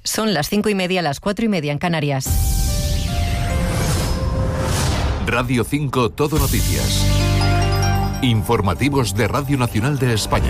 Son las 5:30, las 4:30 en Canarias. Radio 5 Todo Noticias. Informativos de Radio Nacional de España.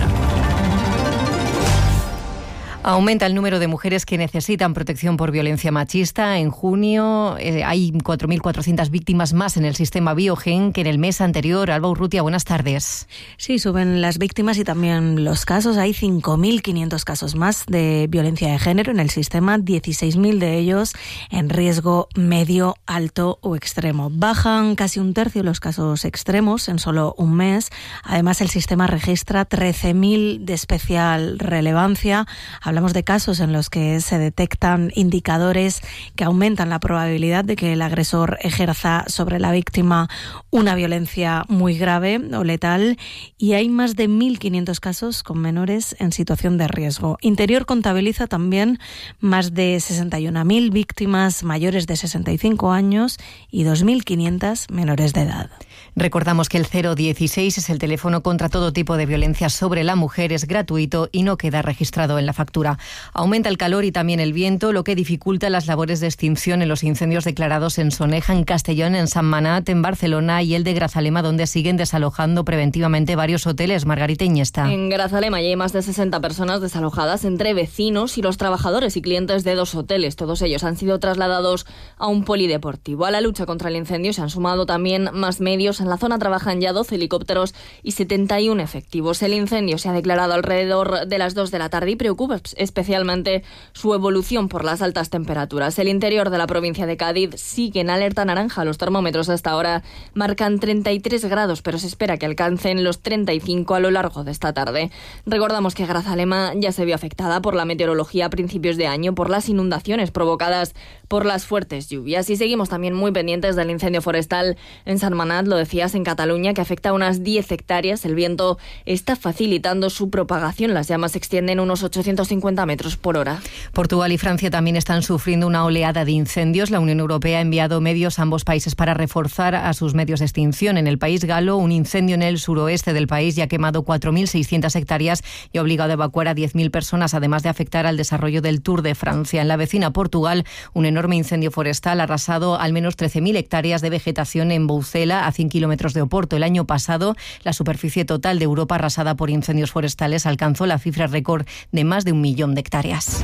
Aumenta el número de mujeres que necesitan protección por violencia machista. En junio hay 4.400 víctimas más en el sistema Biogen que en el mes anterior. Alba Urrutia, buenas tardes. Sí, suben las víctimas y también los casos. Hay 5.500 casos más de violencia de género en el sistema, 16.000 de ellos en riesgo medio, alto o extremo. Bajan casi un tercio los casos extremos en solo un mes. Además, el sistema registra 13.000 de especial relevancia. Hablamos de casos en los que se detectan indicadores que aumentan la probabilidad de que el agresor ejerza sobre la víctima una violencia muy grave o letal, y hay más de 1.500 casos con menores en situación de riesgo. Interior contabiliza también más de 61.000 víctimas mayores de 65 años y 2.500 menores de edad. Recordamos que el 016 es el teléfono contra todo tipo de violencia sobre la mujer, es gratuito y no queda registrado en la factura. Aumenta el calor y también el viento, lo que dificulta las labores de extinción en los incendios declarados en Soneja, en Castellón, en San Manat, en Barcelona y el de Grazalema, donde siguen desalojando preventivamente varios hoteles. Margarita Iñesta. En Grazalema ya hay más de 60 personas desalojadas entre vecinos y los trabajadores y clientes de 2 hoteles. Todos ellos han sido trasladados a un polideportivo. A la lucha contra el incendio se han sumado también más medios. En la zona trabajan ya 12 helicópteros y 71 efectivos. El incendio se ha declarado alrededor de las 2 de la tarde y preocupa especialmente su evolución por las altas temperaturas. El interior de la provincia de Cádiz sigue en alerta naranja. Los termómetros hasta ahora marcan 33 grados, pero se espera que alcancen los 35 a lo largo de esta tarde. Recordamos que Grazalema ya se vio afectada por la meteorología a principios de año por las inundaciones provocadas por las fuertes lluvias. Y seguimos también muy pendientes del incendio forestal en San Manat, lo decías, en Cataluña, que afecta a unas 10 hectáreas. El viento está facilitando su propagación. Las llamas se extienden unos 850 metros por hora. Portugal y Francia también están sufriendo una oleada de incendios. La Unión Europea ha enviado medios a ambos países para reforzar a sus medios de extinción. En el país galo, un incendio en el suroeste del país ya ha quemado 4.600 hectáreas y ha obligado a evacuar a 10.000 personas, además de afectar al desarrollo del Tour de Francia. En la vecina Portugal, un enorme incendio forestal ha arrasado al menos 13.000 hectáreas de vegetación en Boucela, a 100 kilómetros de Oporto. El año pasado, la superficie total de Europa arrasada por incendios forestales alcanzó la cifra récord de más de 1 millón de hectáreas.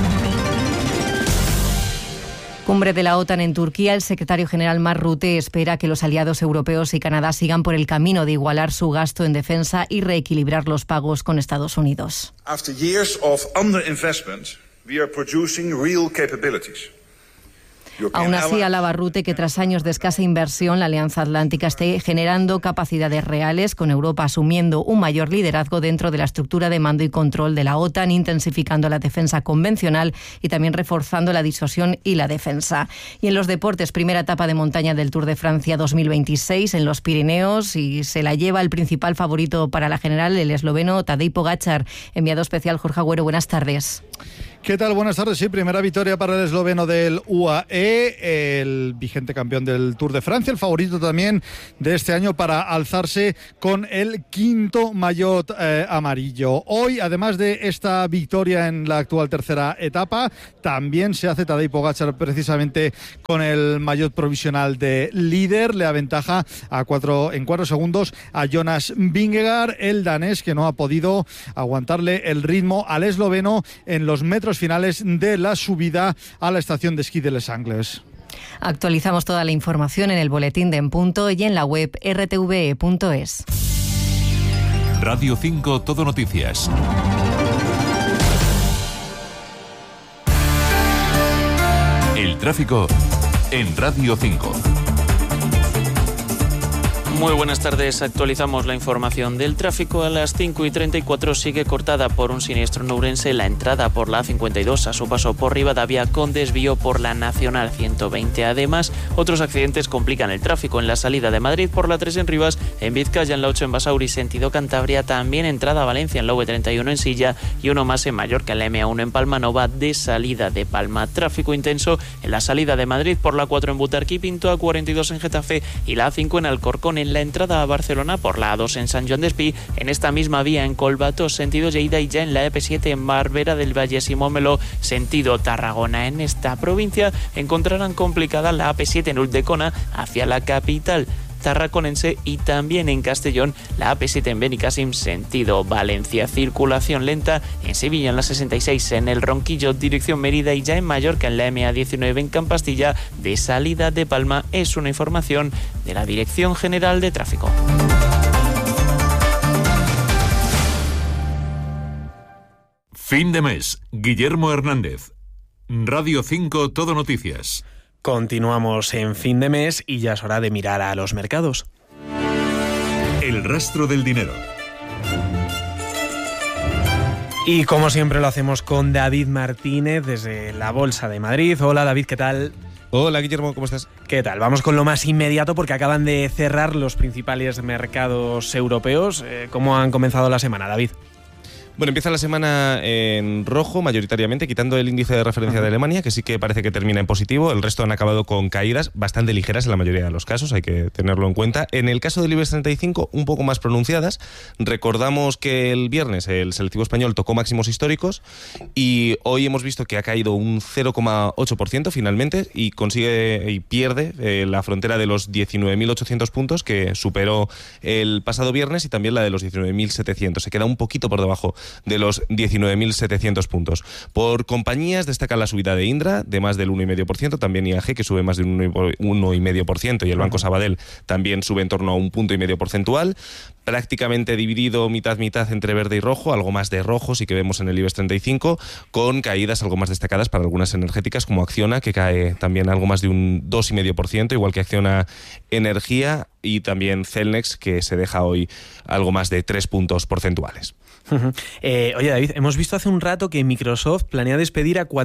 Cumbre de la OTAN en Turquía. El secretario general Mark Rutte espera que los aliados europeos y Canadá sigan por el camino de igualar su gasto en defensa y reequilibrar los pagos con Estados Unidos. After years of underinvestment, we are producing real capabilities. Aún así, alaba Rutte que tras años de escasa inversión, la Alianza Atlántica esté generando capacidades reales, con Europa asumiendo un mayor liderazgo dentro de la estructura de mando y control de la OTAN, intensificando la defensa convencional y también reforzando la disuasión y la defensa. Y en los deportes, primera etapa de montaña del Tour de Francia 2026 en los Pirineos, y se la lleva el principal favorito para la general, el esloveno Tadej Pogačar. Enviado especial Jorge Agüero, buenas tardes. ¿Qué tal? Buenas tardes. Sí, primera victoria para el esloveno del UAE, el vigente campeón del Tour de Francia, el favorito también de este año para alzarse con el 5º maillot amarillo. Hoy, además de esta victoria en la actual tercera etapa, también se hace Tadej Pogačar precisamente con el maillot provisional de líder. Le aventaja en 4 segundos a Jonas Vingegaard, el danés, que no ha podido aguantarle el ritmo al esloveno en los metros finales de la subida a la estación de esquí de Les Angles. Actualizamos toda la información en el boletín de En Punto y en la web rtve.es. Radio 5 Todo Noticias. El tráfico en Radio 5. Muy buenas tardes, actualizamos la información del tráfico. A las 5:34 sigue cortada por un siniestro en Ourense la entrada por la A52 a su paso por Rivadavia, con desvío por la Nacional 120. Además, otros accidentes complican el tráfico en la salida de Madrid por la 3 en Rivas, en Vizcaya, en la 8 en Basauri, sentido Cantabria, también entrada a Valencia en la V31 en Silla y uno más en Mallorca, en la M1 en Palmanova, de salida de Palma. Tráfico intenso en la salida de Madrid por la 4 en Butarque y Pinto, A42 en Getafe y la A5 en Alcorcón, en en la entrada a Barcelona por la A2 en Sant Joan d'Espí, en esta misma vía en Collbató, sentido Lleida, y ya en la EP7 en Barberà del Valle Simón Meló, sentido Tarragona. En esta provincia encontrarán complicada la AP7 en Ulldecona hacia la capital tarraconense, y también en Castellón la AP7 en Benicàssim sentido Valencia. Circulación lenta en Sevilla en la 66 en el Ronquillo dirección Mérida, y ya en Mallorca en la MA19 en Campastilla de salida de Palma. Es una información de la Dirección General de Tráfico. Fin de mes. Guillermo Hernández. Radio 5 Todo Noticias. Continuamos en fin de mes y ya es hora de mirar a los mercados. El rastro del dinero. Y como siempre lo hacemos con David Martínez desde la Bolsa de Madrid. Hola David, ¿qué tal? Hola Guillermo, ¿cómo estás? ¿Qué tal? Vamos con lo más inmediato porque acaban de cerrar los principales mercados europeos. ¿Cómo han comenzado la semana, David? Bueno, empieza la semana en rojo mayoritariamente, quitando el índice de referencia de Alemania, que sí que parece que termina en positivo. El resto han acabado con caídas bastante ligeras en la mayoría de los casos, hay que tenerlo en cuenta. En el caso del IBEX 35, un poco más pronunciadas. Recordamos que el viernes el selectivo español tocó máximos históricos y hoy hemos visto que ha caído un 0,8% finalmente y pierde la frontera de los 19.800 puntos que superó el pasado viernes, y también la de los 19.700. Se queda un poquito por debajo de los 19.700 puntos. Por compañías destaca la subida de Indra de más del 1,5%, también IAG, que sube más de un 1,5%, y el Banco Sabadell también sube en torno a 1,5 punto porcentual. Prácticamente dividido mitad-mitad entre verde y rojo, algo más de rojo sí que vemos en el IBEX 35, con caídas algo más destacadas para algunas energéticas como Acciona, que cae también algo más de un 2,5%, igual que Acciona Energía, y también Celnex, que se deja hoy algo más de 3 puntos porcentuales. Oye David, hemos visto hace un rato que Microsoft planea despedir a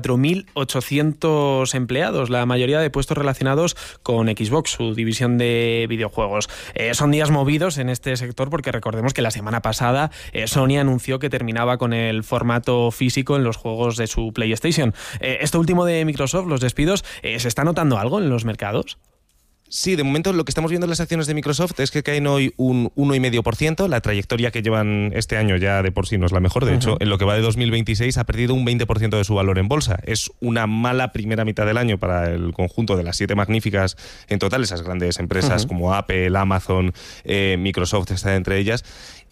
4.800 empleados, la mayoría de puestos relacionados con Xbox, su división de videojuegos. Son días movidos en este sector porque recordemos que la semana pasada Sony anunció que terminaba con el formato físico en los juegos de su PlayStation. Esto último de Microsoft, los despidos, ¿se está notando algo en los mercados? Sí, de momento lo que estamos viendo en las acciones de Microsoft es que caen hoy un 1,5%. La trayectoria que llevan este año ya de por sí no es la mejor. De hecho, en lo que va de 2026 ha perdido un 20% de su valor en bolsa. Es una mala primera mitad del año para el conjunto de las 7 magníficas en total, esas grandes empresas como Apple, Amazon, Microsoft está entre ellas.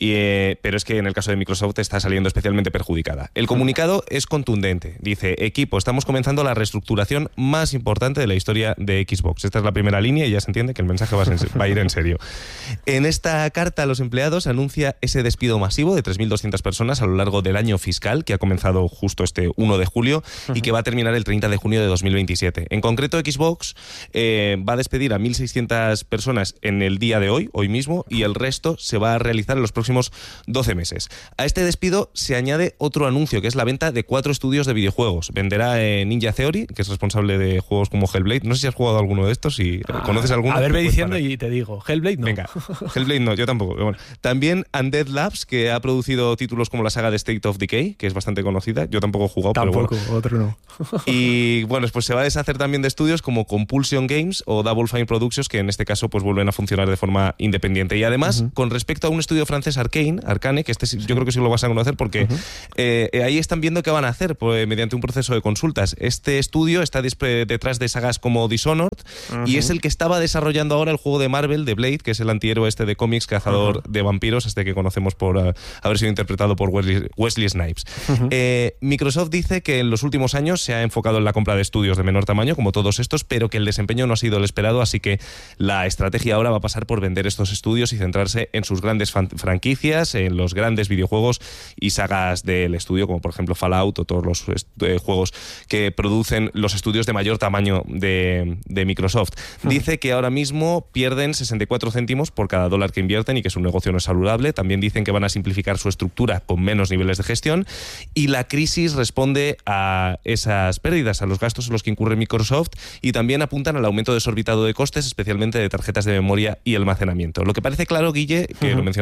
Pero es que en el caso de Microsoft está saliendo especialmente perjudicada. El comunicado es contundente. Dice: equipo, estamos comenzando la reestructuración más importante de la historia de Xbox. Esta es la primera línea y ya se entiende que el mensaje va a ir en serio. En esta carta a los empleados anuncia ese despido masivo de 3.200 personas a lo largo del año fiscal, que ha comenzado justo este 1 de julio y que va a terminar el 30 de junio de 2027. En concreto, Xbox va a despedir a 1.600 personas en el día de hoy mismo, y el resto se va a realizar en los próximos 12 meses. A este despido se añade otro anuncio, que es la venta de 4 estudios de videojuegos. Venderá Ninja Theory, que es responsable de juegos como Hellblade. No sé si has jugado alguno de estos, si conoces alguno. A ver, ve diciendo y te digo. Hellblade no. Venga, Hellblade no, yo tampoco. Bueno, también Undead Labs, que ha producido títulos como la saga de State of Decay, que es bastante conocida. Yo tampoco he jugado, tampoco, pero bueno. Otro no. Y bueno, pues se va a deshacer también de estudios como Compulsion Games o Double Fine Productions, que en este caso pues vuelven a funcionar de forma independiente. Y además, con respecto a un estudio francés Arcane, que yo creo que sí lo vas a conocer porque ahí están viendo qué van a hacer mediante un proceso de consultas. Este estudio está detrás de sagas como Dishonored y es el que estaba desarrollando ahora el juego de Marvel, de Blade, que es el antihéroe de cómics, cazador de vampiros, que conocemos por haber sido interpretado por Wesley Snipes. Microsoft dice que en los últimos años se ha enfocado en la compra de estudios de menor tamaño, como todos estos, pero que el desempeño no ha sido el esperado, así que la estrategia ahora va a pasar por vender estos estudios y centrarse en sus grandes franquicias, en los grandes videojuegos y sagas del estudio, como por ejemplo Fallout o todos los juegos que producen los estudios de mayor tamaño de Microsoft. Dice que ahora mismo pierden 64 céntimos por cada dólar que invierten y que su negocio no es saludable. También dicen que van a simplificar su estructura con menos niveles de gestión, y la crisis responde a esas pérdidas, a los gastos en los que incurre Microsoft, y también apuntan al aumento desorbitado de costes, especialmente de tarjetas de memoria y almacenamiento. Lo que parece claro, Guille, que lo mencionabas además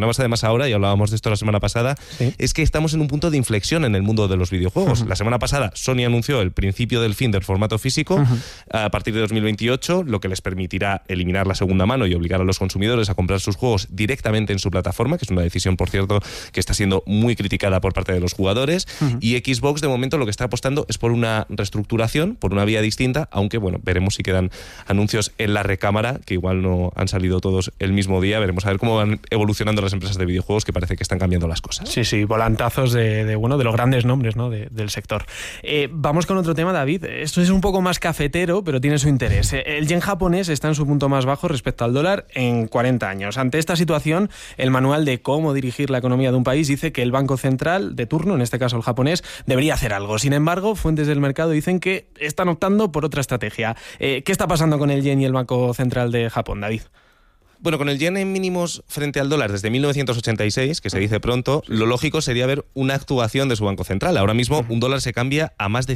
ahora, y hablábamos de esto la semana pasada, es que estamos en un punto de inflexión en el mundo de los videojuegos. La semana pasada Sony anunció el principio del fin del formato físico a partir de 2028, lo que les permitirá eliminar la segunda mano y obligar a los consumidores a comprar sus juegos directamente en su plataforma, que es una decisión, por cierto, que está siendo muy criticada por parte de los jugadores. Y Xbox, de momento, lo que está apostando es por una reestructuración, por una vía distinta, aunque, bueno, veremos si quedan anuncios en la recámara, que igual no han salido todos el mismo día. Veremos a ver cómo van evolucionando las empresas de videojuegos, que parece que están cambiando las cosas. Sí, volantazos de los grandes nombres, ¿no?, del sector. Vamos con otro tema, David. Esto es un poco más cafetero, pero tiene su interés. El yen japonés está en su punto más bajo respecto al dólar en 40 años. Ante esta situación, el manual de cómo dirigir la economía de un país dice que el Banco Central de turno, en este caso el japonés, debería hacer algo. Sin embargo, fuentes del mercado dicen que están optando por otra estrategia. ¿Qué está pasando con el yen y el Banco Central de Japón, David? Bueno, con el yen en mínimos frente al dólar desde 1986, que se dice pronto, lo lógico sería ver una actuación de su Banco Central. Ahora mismo un dólar se cambia a más de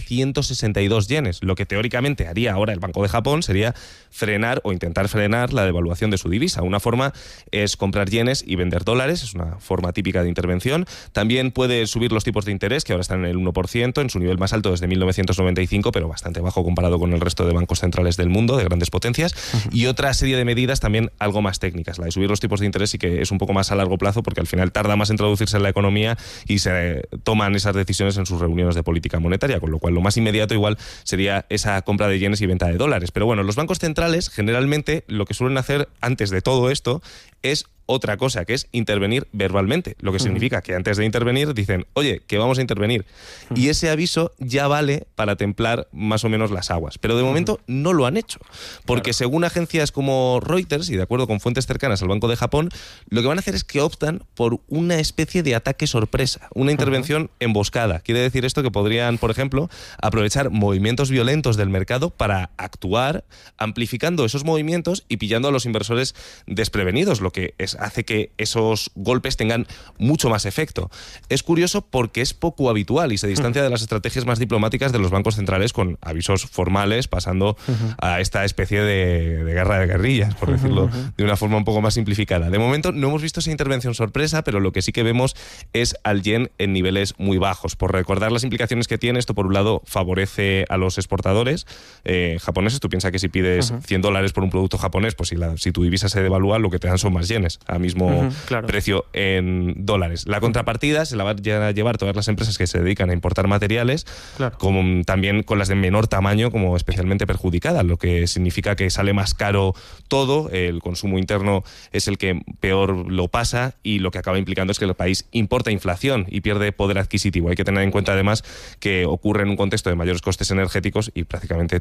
162 yenes. Lo que teóricamente haría ahora el Banco de Japón sería frenar o intentar frenar la devaluación de su divisa. Una forma es comprar yenes y vender dólares, es una forma típica de intervención. También puede subir los tipos de interés, que ahora están en el 1%, en su nivel más alto desde 1995, pero bastante bajo comparado con el resto de bancos centrales del mundo, de grandes potencias. Y otra serie de medidas también algo más técnicas. La de subir los tipos de interés sí que es un poco más a largo plazo, porque al final tarda más en traducirse en la economía y se toman esas decisiones en sus reuniones de política monetaria, con lo cual lo más inmediato igual sería esa compra de yenes y venta de dólares. Pero bueno, los bancos centrales generalmente lo que suelen hacer antes de todo esto es otra cosa, que es intervenir verbalmente, lo que significa que antes de intervenir dicen, oye, que vamos a intervenir. Y ese aviso ya vale para templar más o menos las aguas. Pero de momento no lo han hecho, porque según agencias como Reuters, y de acuerdo con fuentes cercanas al Banco de Japón, lo que van a hacer es que optan por una especie de ataque sorpresa, una intervención emboscada. Quiere decir esto que podrían, por ejemplo, aprovechar movimientos violentos del mercado para actuar, amplificando esos movimientos y pillando a los inversores desprevenidos, lo que hace que esos golpes tengan mucho más efecto. Es curioso porque es poco habitual y se distancia de las estrategias más diplomáticas de los bancos centrales, con avisos formales, pasando a esta especie de guerra de guerrillas, por decirlo de una forma un poco más simplificada. De momento no hemos visto esa intervención sorpresa, pero lo que sí que vemos es al yen en niveles muy bajos. Por recordar las implicaciones que tiene, esto por un lado favorece a los exportadores japoneses. Tú piensas que si pides $100 por un producto japonés, pues si tu divisa se devalúa, lo que te dan son más yenes a mismo precio en dólares. La contrapartida se la van a llevar todas las empresas que se dedican a importar materiales, como también con las de menor tamaño, como especialmente perjudicadas, lo que significa que sale más caro todo, el consumo interno es el que peor lo pasa, y lo que acaba implicando es que el país importa inflación y pierde poder adquisitivo. Hay que tener en cuenta además que ocurre en un contexto de mayores costes energéticos y prácticamente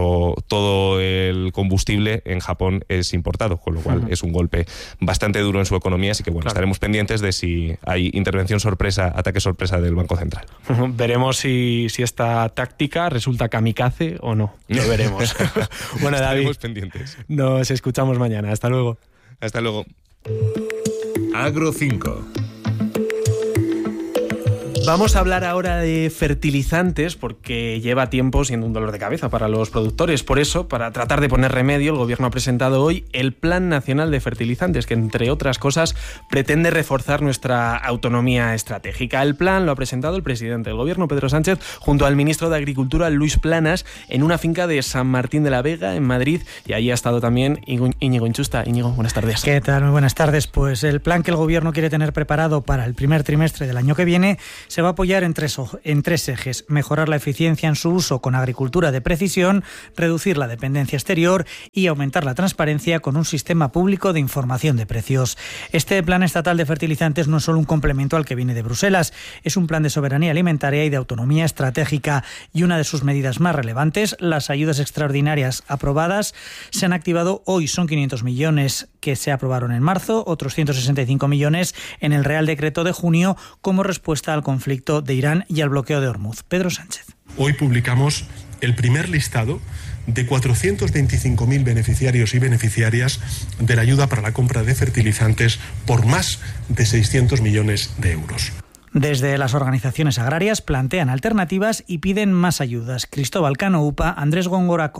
todo el combustible en Japón es importado, con lo cual es un golpe bastante duro en su economía, así que bueno, estaremos pendientes de si hay intervención sorpresa, ataque sorpresa del Banco Central. Veremos si esta táctica resulta kamikaze o no. Lo veremos. Bueno, David, estaremos pendientes. Nos escuchamos mañana. Hasta luego. Hasta luego. Agro 5. Vamos a hablar ahora de fertilizantes, porque lleva tiempo siendo un dolor de cabeza para los productores. Por eso, para tratar de poner remedio, el Gobierno ha presentado hoy el Plan Nacional de Fertilizantes, que entre otras cosas pretende reforzar nuestra autonomía estratégica. El plan lo ha presentado el presidente del Gobierno, Pedro Sánchez, junto al ministro de Agricultura, Luis Planas, en una finca de San Martín de la Vega, en Madrid, y allí ha estado también Íñigo Inchusta. Íñigo, buenas tardes. ¿Qué tal? Muy buenas tardes. Pues el plan que el Gobierno quiere tener preparado para el primer trimestre del año que viene se va a apoyar en tres ejes: mejorar la eficiencia en su uso con agricultura de precisión, reducir la dependencia exterior y aumentar la transparencia con un sistema público de información de precios. Este plan estatal de fertilizantes no es solo un complemento al que viene de Bruselas, es un plan de soberanía alimentaria y de autonomía estratégica, y una de sus medidas más relevantes, las ayudas extraordinarias aprobadas, se han activado hoy. Son 500 millones que se aprobaron en marzo, otros 165 millones en el Real Decreto de junio, como respuesta al conflicto de Irán y al bloqueo de Hormuz. Pedro Sánchez. Hoy publicamos el primer listado de 425.000 beneficiarios y beneficiarias de la ayuda para la compra de fertilizantes por más de 600 millones de euros. Desde las organizaciones agrarias plantean alternativas y piden más ayudas. Cristóbal Cano Upa, Andrés Góngora Coag.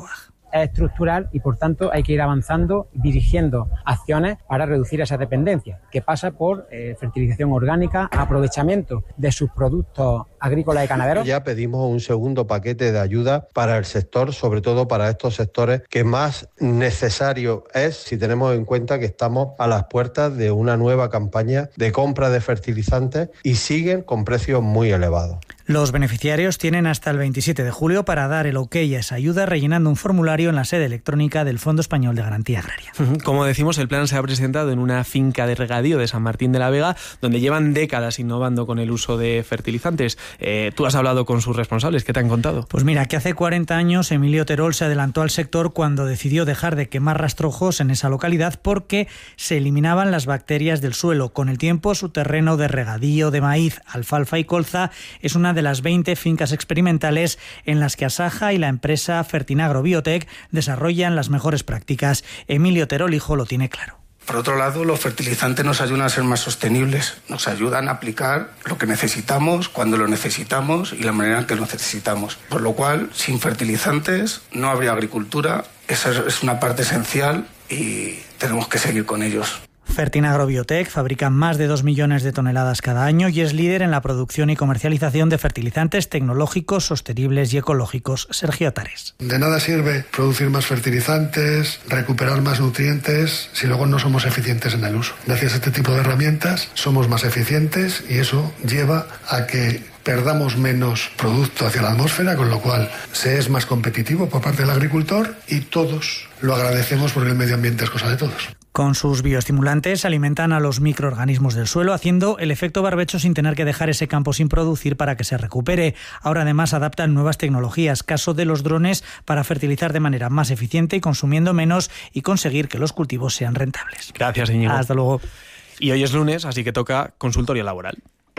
es estructural y por tanto hay que ir avanzando, dirigiendo acciones para reducir esa dependencia, que pasa por fertilización orgánica, aprovechamiento de sus productos agrícolas y ganaderos. Ya pedimos un segundo paquete de ayuda para el sector, sobre todo para estos sectores que más necesario es si tenemos en cuenta que estamos a las puertas de una nueva campaña de compra de fertilizantes y siguen con precios muy elevados. Los beneficiarios tienen hasta el 27 de julio para dar el ok a esa ayuda rellenando un formulario en la sede electrónica del Fondo Español de Garantía Agraria. Como decimos, el plan se ha presentado en una finca de regadío de San Martín de la Vega, donde llevan décadas innovando con el uso de fertilizantes. Tú has hablado con sus responsables, ¿qué te han contado? Pues mira, que hace 40 años Emilio Terol se adelantó al sector cuando decidió dejar de quemar rastrojos en esa localidad porque se eliminaban las bacterias del suelo. Con el tiempo, su terreno de regadío de maíz, alfalfa y colza es una de las 20 fincas experimentales en las que Asaja y la empresa Fertinagro Biotech desarrollan las mejores prácticas. Emilio Terol, hijo, lo tiene claro. Por otro lado, los fertilizantes nos ayudan a ser más sostenibles, nos ayudan a aplicar lo que necesitamos, cuando lo necesitamos y la manera en que lo necesitamos. Por lo cual, sin fertilizantes no habría agricultura, esa es una parte esencial y tenemos que seguir con ellos. Fertinagro Biotech fabrica más de 2 millones de toneladas cada año y es líder en la producción y comercialización de fertilizantes tecnológicos, sostenibles y ecológicos. Sergio Tares. De nada sirve producir más fertilizantes, recuperar más nutrientes, si luego no somos eficientes en el uso. Gracias a este tipo de herramientas somos más eficientes y eso lleva a que perdamos menos producto hacia la atmósfera, con lo cual se es más competitivo por parte del agricultor y todos lo agradecemos porque el medio ambiente es cosa de todos. Con sus bioestimulantes alimentan a los microorganismos del suelo, haciendo el efecto barbecho sin tener que dejar ese campo sin producir para que se recupere. Ahora además adaptan nuevas tecnologías, caso de los drones, para fertilizar de manera más eficiente y consumiendo menos y conseguir que los cultivos sean rentables. Gracias, Íñigo. Hasta luego. Y hoy es lunes, así que toca consultorio laboral.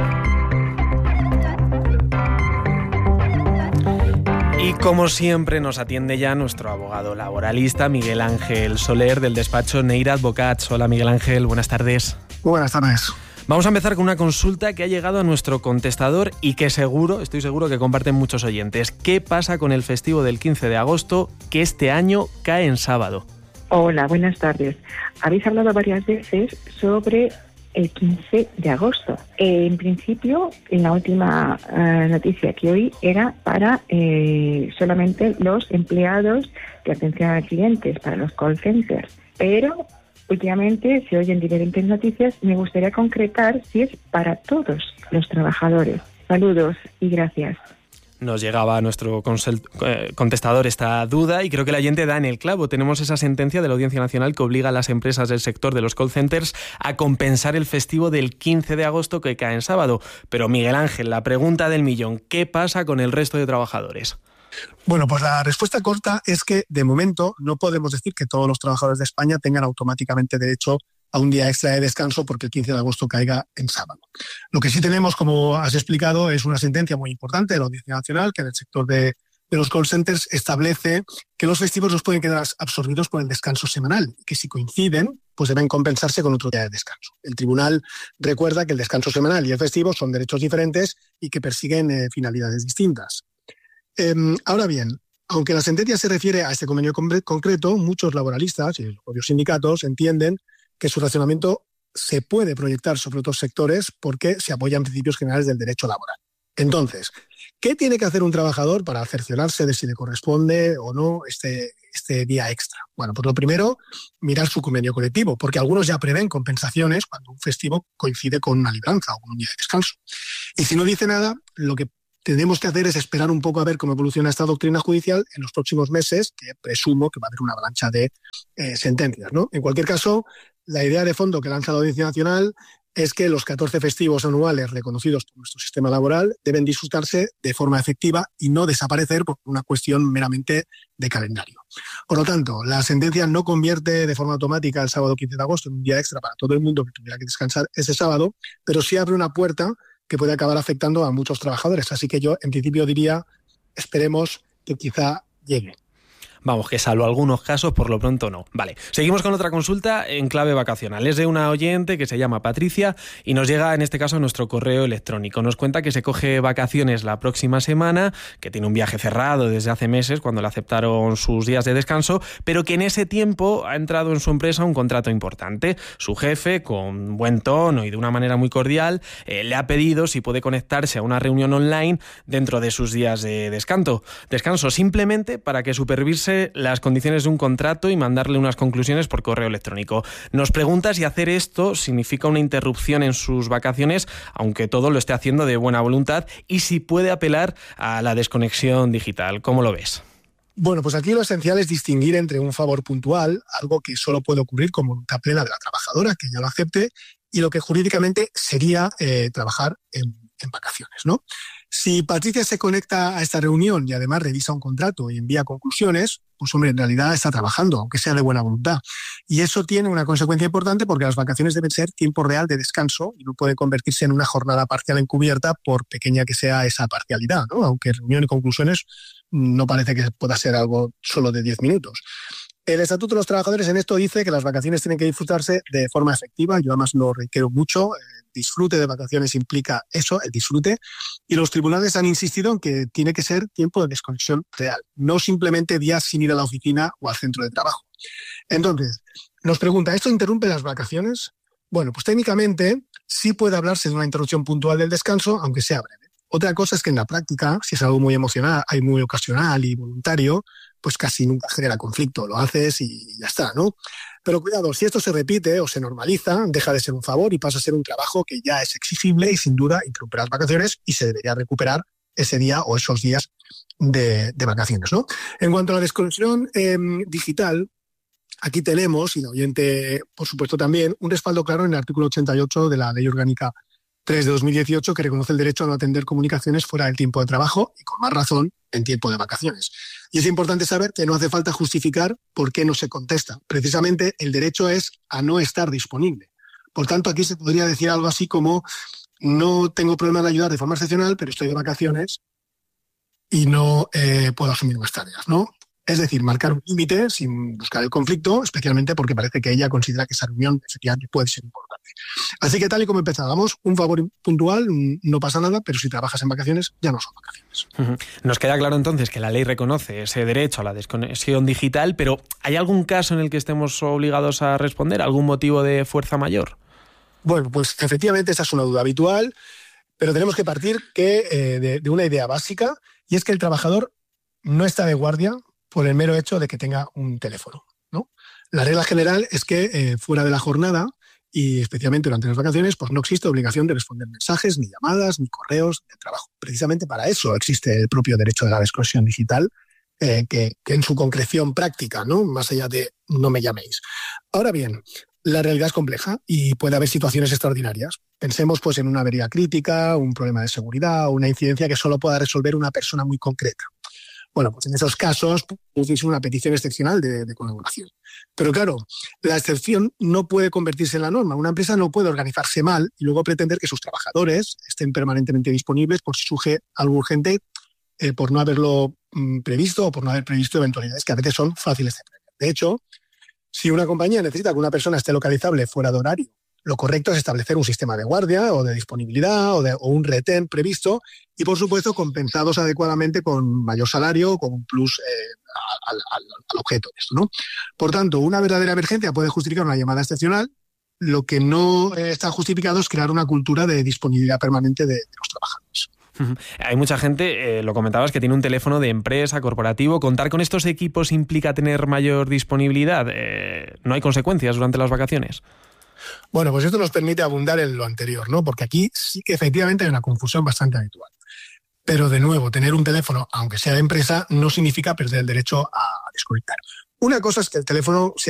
Y como siempre nos atiende ya nuestro abogado laboralista Miguel Ángel Soler del despacho Neira Advocats. Hola Miguel Ángel, buenas tardes. Buenas tardes. Vamos a empezar con una consulta que ha llegado a nuestro contestador y que estoy seguro que comparten muchos oyentes. ¿Qué pasa con el festivo del 15 de agosto que este año cae en sábado? Hola, buenas tardes. Habéis hablado varias veces sobre el 15 de agosto. En principio, en la última noticia que oí era para solamente los empleados de atención a clientes, para los call centers. Pero últimamente se oyen diferentes noticias. Me gustaría concretar si es para todos los trabajadores. Saludos y gracias. Nos llegaba a nuestro contestador esta duda y creo que el oyente da en el clavo. Tenemos esa sentencia de la Audiencia Nacional que obliga a las empresas del sector de los call centers a compensar el festivo del 15 de agosto que cae en sábado. Pero Miguel Ángel, la pregunta del millón, ¿qué pasa con el resto de trabajadores? Bueno, pues la respuesta corta es que de momento no podemos decir que todos los trabajadores de España tengan automáticamente derecho a un día extra de descanso porque el 15 de agosto caiga en sábado. Lo que sí tenemos, como has explicado, es una sentencia muy importante de la Audiencia Nacional que en el sector de los call centers establece que los festivos nos pueden quedar absorbidos por el descanso semanal, que si coinciden, pues deben compensarse con otro día de descanso. El tribunal recuerda que el descanso semanal y el festivo son derechos diferentes y que persiguen finalidades distintas. Ahora bien, aunque la sentencia se refiere a este convenio concreto, muchos laboralistas y los propios sindicatos entienden que su racionamiento se puede proyectar sobre otros sectores porque se apoyan principios generales del derecho laboral. Entonces, ¿qué tiene que hacer un trabajador para cerciorarse de si le corresponde o no este día extra? Bueno, pues lo primero, mirar su convenio colectivo, porque algunos ya prevén compensaciones cuando un festivo coincide con una libranza o con un día de descanso. Y si no dice nada, lo que tenemos que hacer es esperar un poco a ver cómo evoluciona esta doctrina judicial en los próximos meses, que presumo que va a haber una avalancha de sentencias, ¿no? En cualquier caso, la idea de fondo que lanza la Audiencia Nacional es que los 14 festivos anuales reconocidos por nuestro sistema laboral deben disfrutarse de forma efectiva y no desaparecer por una cuestión meramente de calendario. Por lo tanto, la sentencia no convierte de forma automática el sábado 15 de agosto en un día extra para todo el mundo que tuviera que descansar ese sábado, pero sí abre una puerta que puede acabar afectando a muchos trabajadores. Así que yo, en principio, diría, esperemos que quizá llegue. Vamos, que salvo algunos casos, por lo pronto no. Vale, seguimos con otra consulta en clave vacacional. Es de una oyente que se llama Patricia y nos llega en este caso a nuestro correo electrónico. Nos cuenta que se coge vacaciones la próxima semana, que tiene un viaje cerrado desde hace meses cuando le aceptaron sus días de descanso, pero que en ese tiempo ha entrado en su empresa un contrato importante. Su jefe, con buen tono y de una manera muy cordial, le ha pedido si puede conectarse a una reunión online dentro de sus días de descanso, simplemente para que supervise las condiciones de un contrato y mandarle unas conclusiones por correo electrónico. Nos pregunta si hacer esto significa una interrupción en sus vacaciones, aunque todo lo esté haciendo de buena voluntad, y si puede apelar a la desconexión digital. ¿Cómo lo ves? Bueno, pues aquí lo esencial es distinguir entre un favor puntual, algo que solo puede ocurrir con voluntad plena de la trabajadora, que ya lo acepte, y lo que jurídicamente sería trabajar en vacaciones, ¿no? Si Patricia se conecta a esta reunión y además revisa un contrato y envía conclusiones, pues hombre, en realidad está trabajando, aunque sea de buena voluntad. Y eso tiene una consecuencia importante porque las vacaciones deben ser tiempo real de descanso y no pueden convertirse en una jornada parcial encubierta por pequeña que sea esa parcialidad, ¿no? Aunque reunión y conclusiones no parece que pueda ser algo solo de 10 minutos. El Estatuto de los Trabajadores en esto dice que las vacaciones tienen que disfrutarse de forma efectiva. Yo además lo reitero mucho. Disfrute de vacaciones implica eso, el disfrute. Y los tribunales han insistido en que tiene que ser tiempo de desconexión real, no simplemente días sin ir a la oficina o al centro de trabajo. Entonces, nos pregunta, ¿esto interrumpe las vacaciones? Bueno, pues técnicamente sí puede hablarse de una interrupción puntual del descanso, aunque sea breve. Otra cosa es que en la práctica, si es algo muy emocional, muy ocasional y voluntario, pues casi nunca genera conflicto, lo haces y ya está, ¿no? Pero cuidado, si esto se repite o se normaliza, deja de ser un favor y pasa a ser un trabajo que ya es exigible y sin duda interrumpe las vacaciones y se debería recuperar ese día o esos días de vacaciones, ¿no? En cuanto a la desconexión digital, aquí tenemos, y la oyente, por supuesto también, un respaldo claro en el artículo 88 de la Ley Orgánica 3 de 2018 que reconoce el derecho a no atender comunicaciones fuera del tiempo de trabajo y con más razón en tiempo de vacaciones. Y es importante saber que no hace falta justificar por qué no se contesta. Precisamente el derecho es a no estar disponible. Por tanto, aquí se podría decir algo así como no tengo problema de ayudar de forma excepcional, pero estoy de vacaciones y no puedo asumir más tareas, ¿no? Es decir, marcar un límite sin buscar el conflicto, especialmente porque parece que ella considera que esa reunión efectivamente puede ser importante. Así que tal y como empezábamos, un favor puntual no pasa nada, pero si trabajas en vacaciones ya no son vacaciones. Nos queda claro entonces que la ley reconoce ese derecho a la desconexión digital, pero ¿hay algún caso en el que estemos obligados a responder? ¿Algún motivo de fuerza mayor? Bueno, pues efectivamente esa es una duda habitual, pero tenemos que partir de una idea básica, y es que el trabajador no está de guardia por el mero hecho de que tenga un teléfono, ¿no? La regla general es que fuera de la jornada y especialmente durante las vacaciones, pues no existe obligación de responder mensajes, ni llamadas, ni correos de trabajo. Precisamente para eso existe el propio derecho de la desconexión digital, que en su concreción práctica, ¿no? Más allá de no me llaméis. Ahora bien, la realidad es compleja y puede haber situaciones extraordinarias. Pensemos pues en una avería crítica, un problema de seguridad, una incidencia que solo pueda resolver una persona muy concreta. Bueno, pues en esos casos es una petición excepcional de colaboración. Pero claro, la excepción no puede convertirse en la norma. Una empresa no puede organizarse mal y luego pretender que sus trabajadores estén permanentemente disponibles por si surge algo urgente, por no haberlo previsto o por no haber previsto eventualidades que a veces son fáciles de prever. De hecho, si una compañía necesita que una persona esté localizable fuera de horario, lo correcto es establecer un sistema de guardia o de disponibilidad o un retén previsto y, por supuesto, compensados adecuadamente con mayor salario o con un plus al objeto de esto, ¿no? Por tanto, una verdadera emergencia puede justificar una llamada excepcional. Lo que no está justificado es crear una cultura de disponibilidad permanente de los trabajadores. Hay mucha gente, lo comentabas, que tiene un teléfono de empresa, corporativo. ¿Contar con estos equipos implica tener mayor disponibilidad? ¿No hay consecuencias durante las vacaciones? Bueno, pues esto nos permite abundar en lo anterior, ¿no? Porque aquí sí que efectivamente hay una confusión bastante habitual. Pero de nuevo, tener un teléfono, aunque sea de empresa, no significa perder el derecho a desconectar. Una cosa es que el teléfono sea